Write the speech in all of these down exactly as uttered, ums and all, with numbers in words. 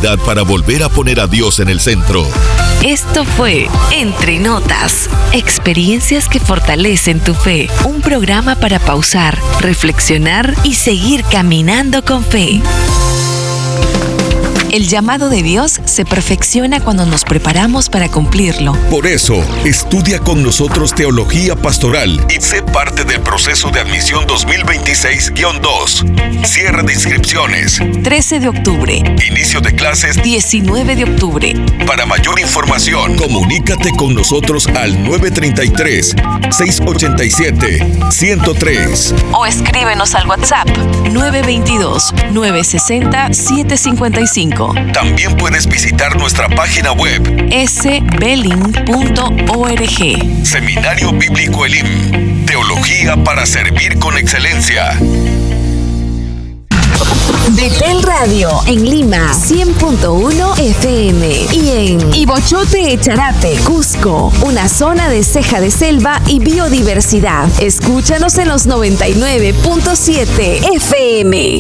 oportunidad para volver a poner a Dios en el centro. Esto fue Entre Notas, experiencias que fortalecen tu fe. Un programa para pausar, reflexionar y seguir caminando con fe. El llamado de Dios se perfecciona cuando nos preparamos para cumplirlo. Por eso, estudia con nosotros Teología Pastoral y sé parte del proceso de admisión dos mil veintiséis guión dos. Cierre de inscripciones. trece de octubre. Inicio de clases. diecinueve de octubre. Para mayor información, comunícate con nosotros al nueve tres tres, seis ocho siete, uno cero tres. O escríbenos al WhatsApp nueve dos dos, nueve seis cero, siete cinco cinco. También puedes visitar nuestra página web s beling punto org. Seminario Bíblico Elim. Teología para servir con excelencia. Betel Radio en Lima cien punto uno F M y en Ibochote, Echarate, Cusco, una zona de ceja de selva y biodiversidad. Escúchanos en los noventa y nueve punto siete F M.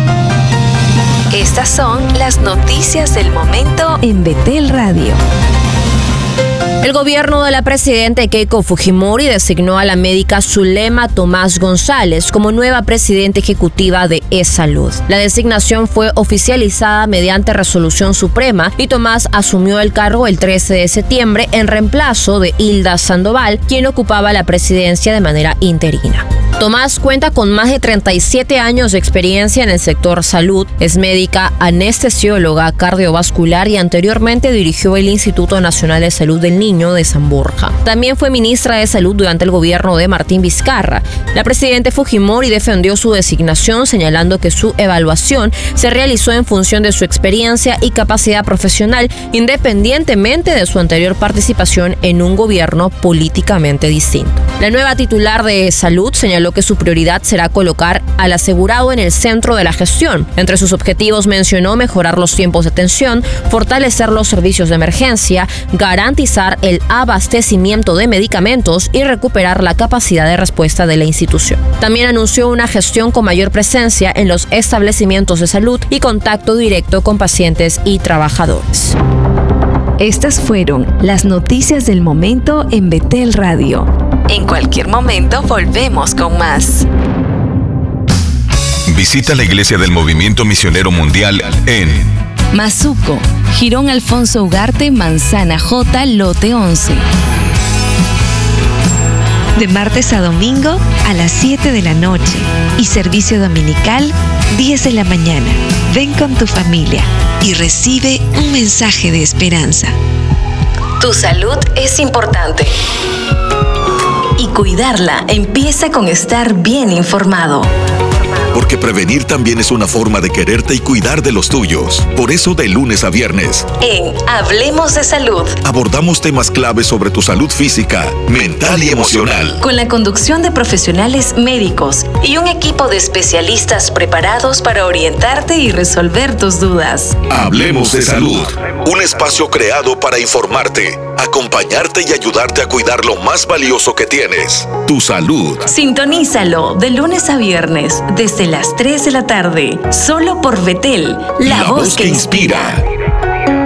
Estas son las noticias del momento en Betel Radio. El gobierno de la presidenta Keiko Fujimori designó a la médica Zulema Tomás González como nueva presidenta ejecutiva de E-Salud. La designación fue oficializada mediante resolución suprema y Tomás asumió el cargo el trece de septiembre en reemplazo de Hilda Sandoval, quien ocupaba la presidencia de manera interina. Tomás cuenta con más de treinta y siete años de experiencia en el sector salud, es médica anestesióloga cardiovascular y anteriormente dirigió el Instituto Nacional de Salud del Niño de San Borja. También fue ministra de Salud durante el gobierno de Martín Vizcarra. La presidenta Fujimori defendió su designación, señalando que su evaluación se realizó en función de su experiencia y capacidad profesional, independientemente de su anterior participación en un gobierno políticamente distinto. La nueva titular de Salud señaló que su prioridad será colocar al asegurado en el centro de la gestión. Entre sus objetivos mencionó mejorar los tiempos de atención, fortalecer los servicios de emergencia, garantizar el abastecimiento de medicamentos y recuperar la capacidad de respuesta de la institución. También anunció una gestión con mayor presencia en los establecimientos de salud y contacto directo con pacientes y trabajadores. Estas fueron las noticias del momento en Betel Radio. En cualquier momento volvemos con más. Visita la Iglesia del Movimiento Misionero Mundial en Mazuco, Jirón Alfonso Ugarte, Manzana J, Lote once. De martes a domingo a las siete de la noche y servicio dominical diez de la mañana. Ven con tu familia y recibe un mensaje de esperanza. Tu salud es importante. Y cuidarla empieza con estar bien informado. Porque prevenir también es una forma de quererte y cuidar de los tuyos. Por eso, de lunes a viernes, en Hablemos de Salud, abordamos temas claves sobre tu salud física, mental y emocional. Con la conducción de profesionales médicos y un equipo de especialistas preparados para orientarte y resolver tus dudas. Hablemos de Salud, un espacio creado para informarte, acompañarte y ayudarte a cuidar lo más valioso que tienes, tu salud. Sintonízalo de lunes a viernes desde las tres de la tarde, solo por Betel, la, la voz, voz que, que inspira. inspira.